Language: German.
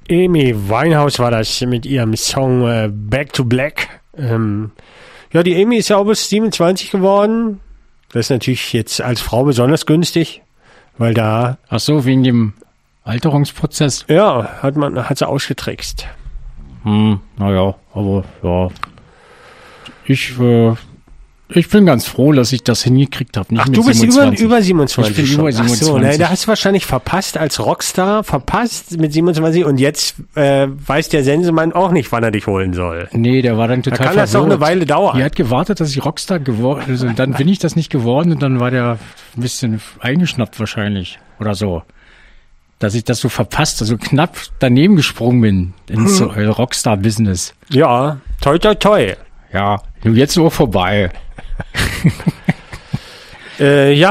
Amy Winehouse war das mit ihrem Song Back to Black. Ja, die Amy ist ja auch bis 27 geworden. Das ist natürlich jetzt als Frau besonders günstig, weil da... Ach so, wegen dem Alterungsprozess? Ja, hat sie ausgetrickst. Naja, aber ja. Ich bin ganz froh, dass ich das hingekriegt habe. Ach, du bist über 27. Ich bin über 27. Ach so, da hast du wahrscheinlich verpasst als Rockstar, mit 27 und jetzt weiß der Sensemann auch nicht, wann er dich holen soll. Nee, der war dann total verwirrt. Da kann das auch eine Weile dauern. Die hat gewartet, dass ich Rockstar geworden bin und dann bin ich das nicht geworden und dann war der ein bisschen eingeschnappt wahrscheinlich oder so. Dass ich das so verpasst, also knapp daneben gesprungen bin ins Rockstar-Business. Ja, toi, toi, toi. Ja, jetzt nur vorbei. Ja.